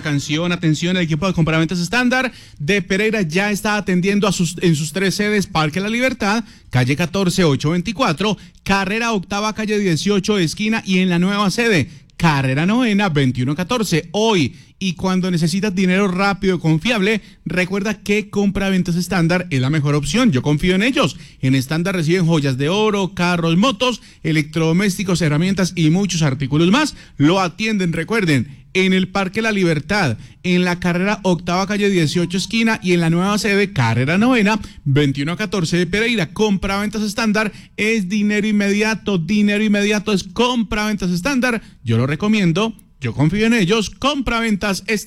canción. Atención, el equipo de compraventas estándar de Pereira ya está atendiendo en sus 3 sedes: Parque La Libertad, calle 14, 824, carrera octava, calle 18, esquina, y en la nueva sede, carrera novena, 2114. Hoy y cuando necesitas dinero rápido y confiable, recuerda que Compraventas Estándar es la mejor opción. Yo confío en ellos. En Estándar reciben joyas de oro, carros, motos, electrodomésticos, herramientas y muchos artículos más. Lo atienden, recuerden, en el Parque La Libertad, en la carrera octava, calle 18, esquina, y en la nueva sede, carrera novena, 2114 de Pereira. Compraventas Estándar es dinero inmediato es Compraventas Estándar. Yo lo recomiendo, yo confío en ellos. Compraventas Estándar.